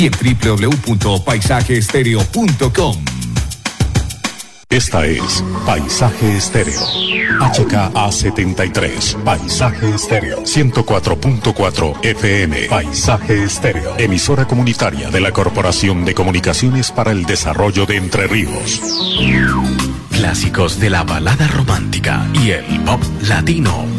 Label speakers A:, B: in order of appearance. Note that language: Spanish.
A: y en www.paisajeestereo.com.
B: Esta es Paisaje Estéreo. HKA73. Paisaje Estéreo. 104.4 FM. Paisaje Estéreo. Emisora comunitaria de la Corporación de Comunicaciones para el Desarrollo de Entre Ríos.
C: Clásicos de la balada romántica y el pop latino.